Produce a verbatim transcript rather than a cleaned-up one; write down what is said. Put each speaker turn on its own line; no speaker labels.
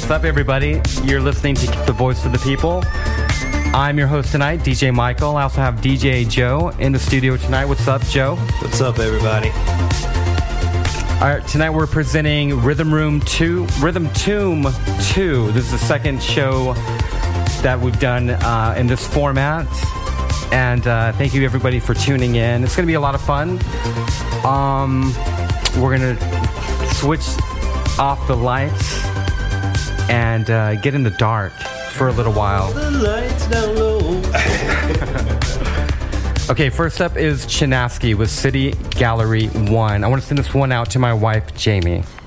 What's up, everybody? You're listening to The Voice of the People. I'm your host tonight, D J Michael. I also have D J Joe in the studio tonight. What's up, Joe?
What's up, everybody?
All right, tonight we're presenting Rhythm Room two, Rhythm Tomb two. This is the second show that we've done uh, in this format. And uh, thank you, everybody, for tuning in. It's going to be a lot of fun. Um, we're going to switch off the lights and uh, get in the dark for a little while.
The lights down low.
Okay, first up is Chinaski with City Gallery one. I want to send this one out to my wife, Jamie.